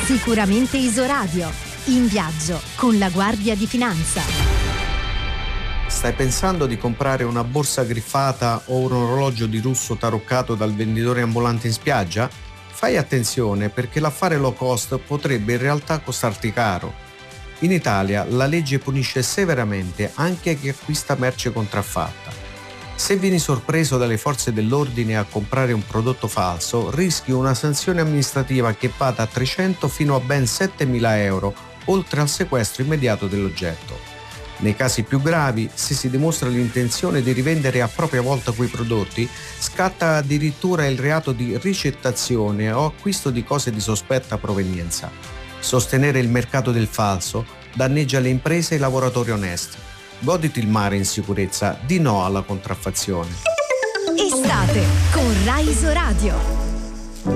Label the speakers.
Speaker 1: Sicuramente Isoradio. In viaggio con la Guardia di Finanza.
Speaker 2: Stai pensando di comprare una borsa griffata o un orologio di lusso taroccato dal venditore ambulante in spiaggia? Fai attenzione, perché l'affare low cost potrebbe in realtà costarti caro. In Italia la legge punisce severamente anche chi acquista merce contraffatta. Se vieni sorpreso dalle forze dell'ordine a comprare un prodotto falso, rischi una sanzione amministrativa che va da 300 fino a ben 7.000 euro, oltre al sequestro immediato dell'oggetto. Nei casi più gravi, se si dimostra l'intenzione di rivendere a propria volta quei prodotti, scatta addirittura il reato di ricettazione o acquisto di cose di sospetta provenienza. Sostenere il mercato del falso danneggia le imprese e i lavoratori onesti. Goditi il mare in sicurezza, di no alla contraffazione.
Speaker 1: Estate con Rai Isoradio.